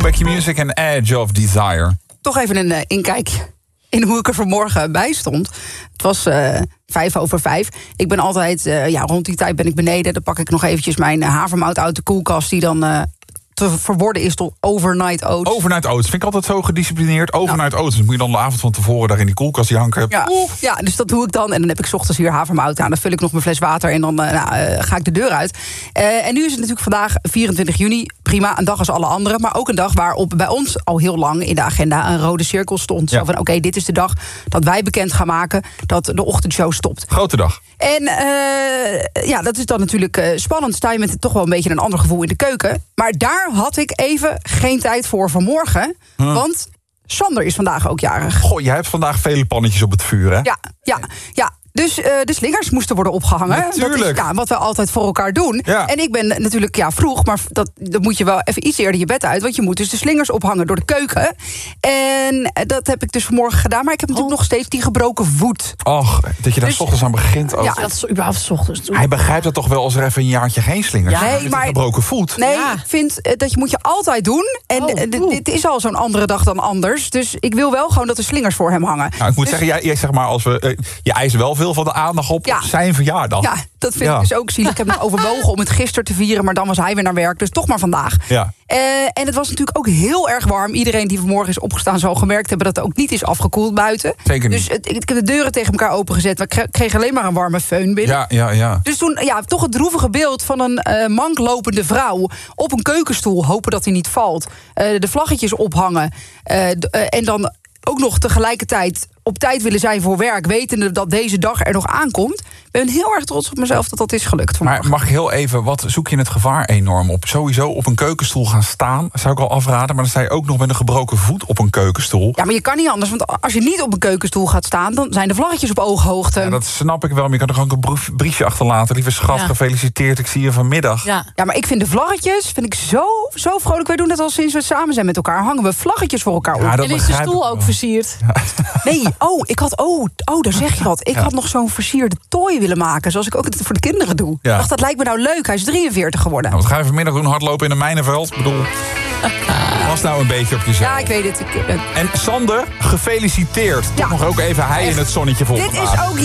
Becky Music en Edge of Desire. Toch even een inkijkje in hoe ik er vanmorgen bij stond. Het was 5:05. Ik ben altijd, rond die tijd ben ik beneden. Dan pak ik nog eventjes mijn havermout uit de koelkast... die dan te verworden is tot overnight oats. Overnight oats. Vind ik altijd zo gedisciplineerd. Overnight oats. Dus moet je dan de avond van tevoren daar in die koelkast die hangen. Ja, dus dat doe ik dan. En dan heb ik 's ochtends hier havermout aan. Dan vul ik nog mijn fles water en dan ga ik de deur uit. En nu is het natuurlijk vandaag 24 juni. Prima, een dag als alle anderen. Maar ook een dag waarop bij ons al heel lang in de agenda een rode cirkel stond. Ja. Zo van, oké, dit is de dag dat wij bekend gaan maken dat de ochtendshow stopt. Grote dag. En dat is dan natuurlijk spannend. Sta je met toch wel een beetje een ander gevoel in de keuken. Maar daar had ik even geen tijd voor vanmorgen. Want Sander is vandaag ook jarig. Goh, jij hebt vandaag vele pannetjes op het vuur, hè? Ja. Dus de slingers moesten worden opgehangen. Natuurlijk. Dat is wat we altijd voor elkaar doen. Ja. En ik ben natuurlijk vroeg, maar dan moet je wel even iets eerder je bed uit. Want je moet dus de slingers ophangen door de keuken. En dat heb ik dus vanmorgen gedaan. Maar ik heb natuurlijk nog steeds die gebroken voet. Och, dat je daar 's ochtends aan begint. Ook. Ja, Dat is überhaupt 's ochtends doen. Hij begrijpt dat toch wel als er even een jaartje geen slingers Ja, zijn. nee, Met maar- een gebroken voet. Nee, Ja. ik vind dat moet je altijd doen. En dit is al zo'n andere dag dan anders. Dus ik wil wel gewoon dat de slingers voor hem hangen. Nou, ik moet zeggen, jij zeg maar, je eist wel veel van de aandacht op Ja. zijn verjaardag. Ja, dat vind ik dus ook zielig. Ik heb nog overwogen om het gisteren te vieren, maar dan was hij weer naar werk. Dus toch maar vandaag. Ja. En het was natuurlijk ook heel erg warm. Iedereen die vanmorgen is opgestaan zal gemerkt hebben dat het ook niet is afgekoeld buiten. Zeker niet. Dus ik heb de deuren tegen elkaar opengezet. We kregen alleen maar een warme föhn binnen. Ja. Dus toen, toch het droevige beeld van een manklopende vrouw op een keukenstoel. Hopen dat hij niet valt. De vlaggetjes ophangen. En dan ook nog tegelijkertijd op tijd willen zijn voor werk, wetende dat deze dag er nog aankomt. Ik ben heel erg trots op mezelf dat is gelukt vanmorgen. Maar mag ik heel even, wat zoek je het gevaar enorm op? Sowieso op een keukenstoel gaan staan, zou ik al afraden. Maar dan sta je ook nog met een gebroken voet op een keukenstoel. Ja, maar je kan niet anders, want als je niet op een keukenstoel gaat staan, dan zijn de vlaggetjes op ooghoogte. Ja, dat snap ik wel, maar je kan toch ook een briefje achterlaten. Lieve schat, Ja. gefeliciteerd, ik zie je vanmiddag. Ja. Ja, maar ik vind de vlaggetjes zo vrolijk. Wij doen dat al sinds we samen zijn met elkaar. Hangen we vlaggetjes voor elkaar op. Ja, dat En is de begrijp stoel ik ook wel. versierd? Nee, daar zeg je wat. Ik had nog zo'n versierde tooi willen maken, zoals ik ook het voor de kinderen doe. Ja. Ik dacht, dat lijkt me nou leuk. Hij is 43 geworden. Nou, wat ga je vanmiddag doen? Hardlopen in een mijnenveld? Ik bedoel, pas nou een beetje op jezelf. Ja, ik weet het. En Sander, gefeliciteerd. Ja. Toch nog ook even hij in het zonnetje volgende Dit is ook